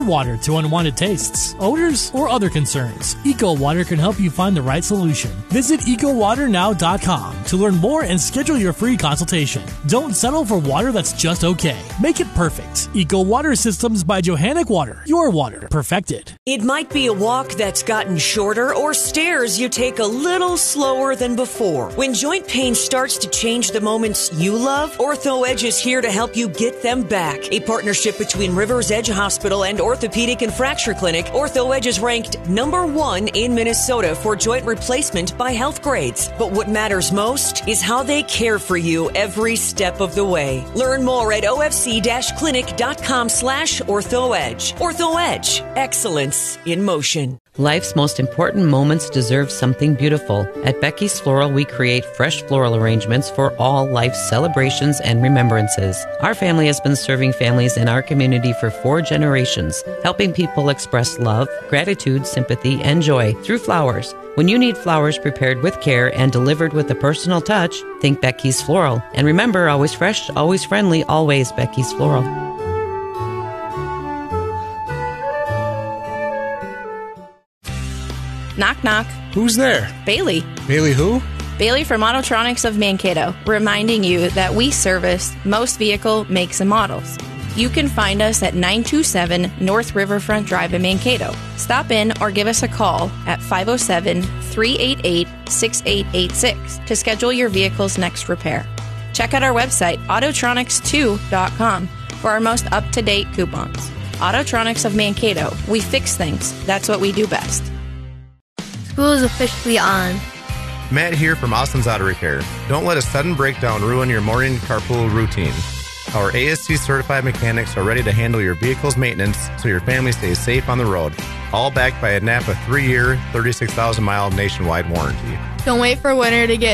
Water to unwanted tastes, odors, or other concerns. EcoWater can help you find the right solution. Visit EcoWaterNow.com to learn more and schedule your free consultation. Don't settle for water that's just okay. Make it perfect. EcoWater Systems by Johannic Water. Your water perfected. It might be a walk that's gotten shorter or stairs you take a little slower than before. When joint pain starts to change the moments you love, OrthoEdge is here to help you get them back. A partnership between Rivers Edge Hospital and Orthopedic and Fracture Clinic, OrthoEdge is ranked #1 in Minnesota for joint replacement by Health Grades. But what matters most is how they care for you every step of the way. Learn more at ofc-clinic.com/OrthoEdge. OrthoEdge, excellence in motion. Life's most important moments deserve something beautiful. At Becky's Floral, we create fresh floral arrangements for all life's celebrations and remembrances. Our family has been serving families in our community for 4 generations, helping people express love, gratitude, sympathy, and joy through flowers. When you need flowers prepared with care and delivered with a personal touch, think Becky's Floral. And remember, always fresh, always friendly, always Becky's Floral. Knock, knock. Who's there? Bailey. Bailey who? Bailey from Autotronics of Mankato, reminding you that we service most vehicle makes and models. You can find us at 927 North Riverfront Drive in Mankato. Stop in or give us a call at 507-388-6886 to schedule your vehicle's next repair. Check out our website, Autotronics2.com, for our most up-to-date coupons. Autotronics of Mankato. We fix things. That's what we do best. School is officially on. Matt here from Austin's Auto Repair. Don't let a sudden breakdown ruin your morning carpool routine. Our ASC certified mechanics are ready to handle your vehicle's maintenance so your family stays safe on the road. All backed by a NAPA 3-year, 36,000-mile nationwide warranty. Don't wait for winter to get